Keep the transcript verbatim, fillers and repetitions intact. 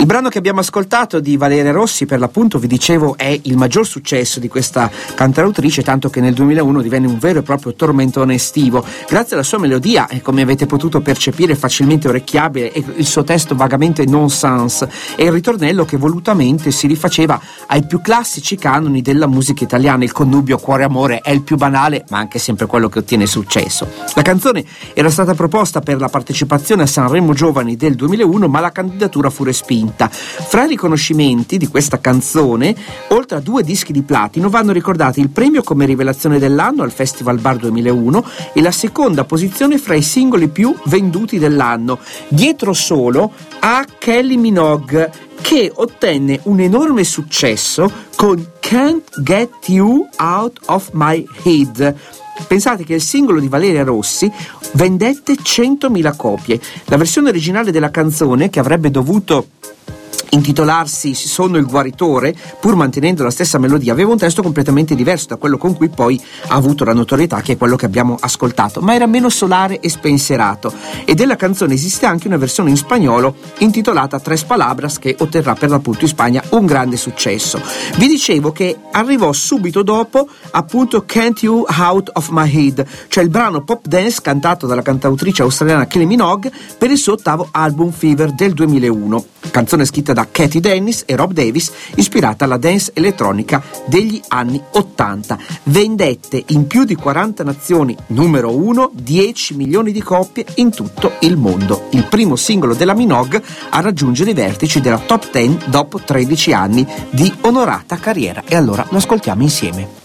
brano che abbiamo ascoltato di Valeria Rossi, per l'appunto, vi dicevo, è il maggior successo di questa cantautrice, tanto che nel duemilauno divenne un vero e proprio tormentone estivo. Grazie alla sua melodia, e come avete potuto percepire, facilmente orecchiabile, e il suo testo vagamente nonsense, e il ritornello che volutamente si rifaceva ai più classici canoni della musica italiana. Il connubio cuore-amore è il più banale, ma anche sempre quello che ottiene successo. La canzone era stata proposta per la partecipazione a Sanremo Giovani del duemilauno, ma la candidatura fu respinta. Fra i riconoscimenti di questa canzone, oltre a due dischi di platino, vanno ricordati il premio come rivelazione dell'anno al Festival Bar duemilauno e la seconda posizione fra i singoli più venduti dell'anno, dietro solo a Kylie Minogue, che ottenne un enorme successo con Can't Get You Out of My Head. Pensate che il singolo di Valeria Rossi vendette centomila copie. La versione originale della canzone, che avrebbe dovuto intitolarsi Sono il guaritore, pur mantenendo la stessa melodia, aveva un testo completamente diverso da quello con cui poi ha avuto la notorietà, che è quello che abbiamo ascoltato, ma era meno solare e spensierato. E della canzone esiste anche una versione in spagnolo intitolata Tres Palabras, che otterrà per l'appunto in Spagna un grande successo. Vi dicevo che arrivò subito dopo appunto Can't You Out of My Head, cioè il brano pop dance cantato dalla cantautrice australiana Kylie Minogue per il suo ottavo album Fever del duemilauno, canzone scritta da Katie Dennis e Rob Davis, ispirata alla dance elettronica degli anni ottanta. Vendette in più di quaranta nazioni, numero uno, dieci milioni di copie in tutto il mondo. Il primo singolo della Minogue a raggiungere i vertici della top dieci dopo tredici anni di onorata carriera. E allora lo ascoltiamo insieme.